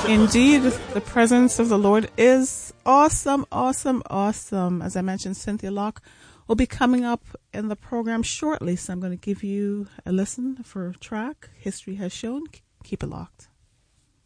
Indeed, the presence of the Lord is awesome, awesome, awesome. As I mentioned, Cynthia Locke will be coming up in the program shortly, so I'm going to give you a listen for a track History Has Shown. Keep it locked.